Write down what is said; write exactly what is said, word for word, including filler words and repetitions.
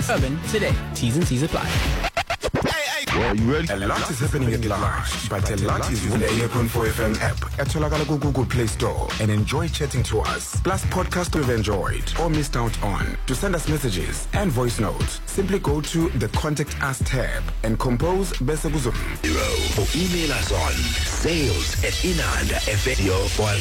Urban today. T's and C's apply. Well, you ready? A lot is happening at large, but a lot is with the eighty point four F M app at Tolakala Google Play Store, and enjoy chatting to us. Plus podcasts we've enjoyed or missed out on. To send us messages and voice notes, simply go to the Contact Us tab and compose Beseguzum. Or email us on sales at inanda f m